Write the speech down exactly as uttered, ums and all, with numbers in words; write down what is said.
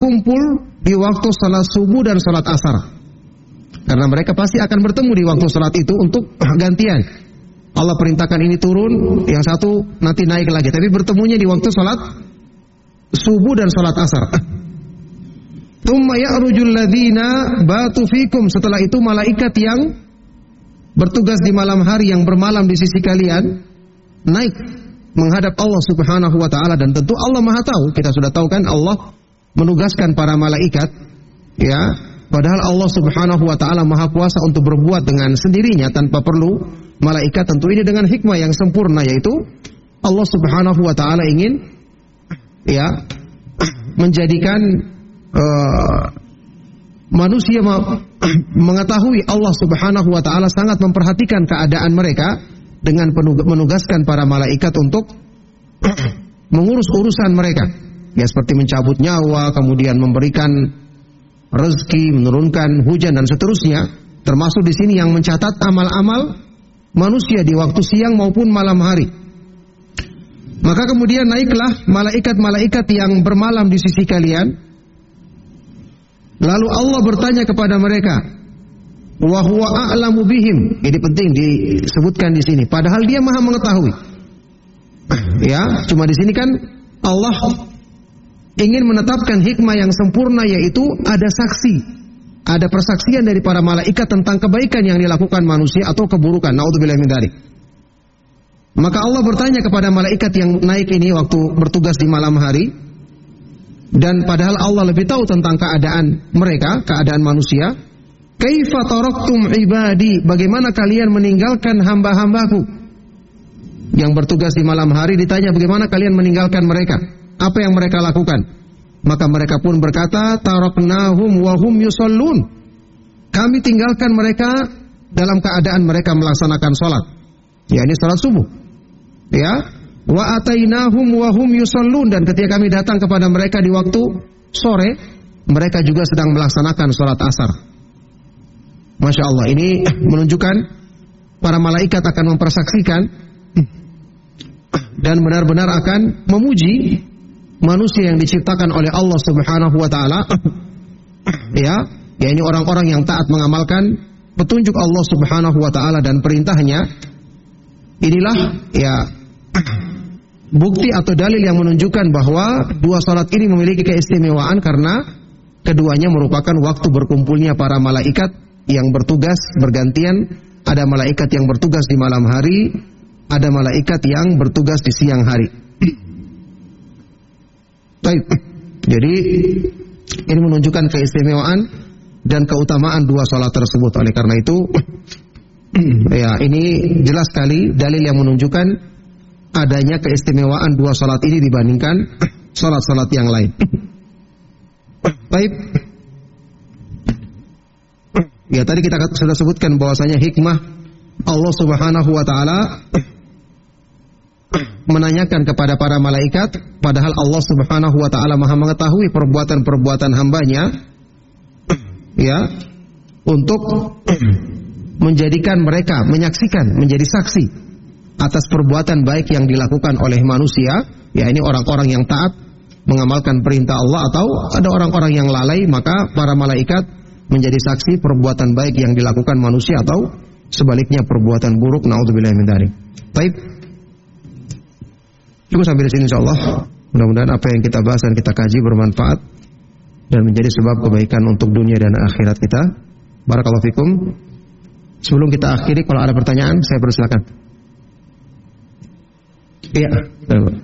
kumpul di waktu salat subuh dan salat asar. Karena mereka pasti akan bertemu di waktu salat itu untuk gantian. Allah perintahkan ini turun, yang satu nanti naik lagi. Tapi bertemunya di waktu salat subuh dan salat asar. Tsumma ya'rujul ladzina batu fikum. Setelah itu malaikat yang bertugas di malam hari, yang bermalam di sisi kalian, naik menghadap Allah Subhanahu wa taala. Dan tentu Allah Maha tahu. Kita sudah tahu kan Allah menugaskan para malaikat, ya, padahal Allah Subhanahu wa taala Maha kuasa untuk berbuat dengan sendirinya tanpa perlu malaikat. Tentu ini dengan hikmah yang sempurna, yaitu Allah Subhanahu wa taala ingin, ya, menjadikan uh, manusia mengetahui Allah Subhanahu wa taala sangat memperhatikan keadaan mereka dengan menugaskan para malaikat untuk mengurus urusan mereka. Ya, seperti mencabut nyawa, kemudian memberikan rezeki, menurunkan hujan dan seterusnya. Termasuk di sini yang mencatat amal-amal manusia di waktu siang maupun malam hari. Maka kemudian naiklah malaikat-malaikat yang bermalam di sisi kalian. Lalu Allah bertanya kepada mereka, wa huwa a'lamu bihim. Ini penting disebutkan di sini. Padahal Dia Maha mengetahui. Ya, cuma di sini kan Allah ingin menetapkan hikmah yang sempurna, yaitu ada saksi, ada persaksian dari para malaikat tentang kebaikan yang dilakukan manusia atau keburukan. Naudzubillah min dzalik. Maka Allah bertanya kepada malaikat yang naik ini waktu bertugas di malam hari, dan padahal Allah lebih tahu tentang keadaan mereka, keadaan manusia. Kaifa taraktum ibadi? Bagaimana kalian meninggalkan hamba-hambaku? Yang bertugas di malam hari ditanya bagaimana kalian meninggalkan mereka? Apa yang mereka lakukan? Maka mereka pun berkata, taraknahum wa hum yusallun. Kami tinggalkan mereka dalam keadaan mereka melaksanakan salat. Ya, ini salat subuh. Ya, wa atainahum wa hum yusallun, dan ketika kami datang kepada mereka di waktu sore, mereka juga sedang melaksanakan salat asar. Masya Allah, ini menunjukkan para malaikat akan mempersaksikan dan benar-benar akan memuji manusia yang diciptakan oleh Allah Subhanahu wa taala. Ya, ya ini orang-orang yang taat mengamalkan petunjuk Allah Subhanahu wa taala dan perintahnya. Inilah ya bukti atau dalil yang menunjukkan bahwa dua salat ini memiliki keistimewaan karena keduanya merupakan waktu berkumpulnya para malaikat yang bertugas bergantian. Ada malaikat yang bertugas di malam hari, ada malaikat yang bertugas di siang hari. Baik. Jadi ini menunjukkan keistimewaan dan keutamaan dua salat tersebut. Oleh karena itu, ya ini jelas sekali dalil yang menunjukkan adanya keistimewaan dua salat ini dibandingkan salat-salat yang lain. Baik. Ya, tadi kita sudah sebutkan bahwasanya hikmah Allah Subhanahu wa taala menanyakan kepada para malaikat, padahal Allah Subhanahu wa taala Maha mengetahui perbuatan-perbuatan hambanya, ya, untuk menjadikan mereka menyaksikan, menjadi saksi atas perbuatan baik yang dilakukan oleh manusia. Ya, ini orang-orang yang taat mengamalkan perintah Allah, atau ada orang-orang yang lalai, maka para malaikat menjadi saksi perbuatan baik yang dilakukan manusia atau sebaliknya perbuatan buruk. Naudzubillah min dzalik. Baik. Cukup sampai di sini insyaallah. Mudah-mudahan apa yang kita bahas dan kita kaji bermanfaat dan menjadi sebab kebaikan untuk dunia dan akhirat kita. Barakallahu fikum. Sebelum kita akhiri, kalau ada pertanyaan saya persilakan. Iya.